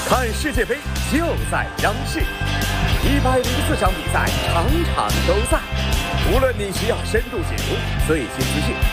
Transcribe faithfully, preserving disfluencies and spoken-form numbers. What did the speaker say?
看世界杯就在央视，一百零四场比赛，场场都在。无论你需要深度解读、最新资讯，